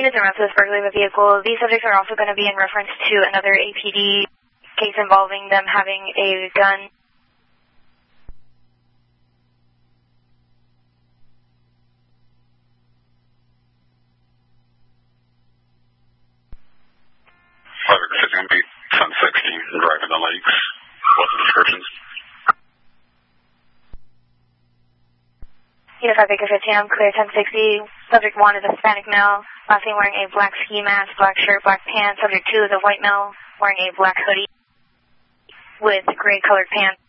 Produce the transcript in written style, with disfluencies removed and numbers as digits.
units around to this burglary of a vehicle. These subjects are also going to be in reference to another APD case involving them having a gun. It's going to be Sun 16, driving the lakes. What's the descriptions? Unit 5 Baker 15, I'm clear 1060. Subject 1 is a Hispanic male, last name wearing a black ski mask, black shirt, black pants. Subject 2 is a white male wearing a black hoodie with gray colored pants.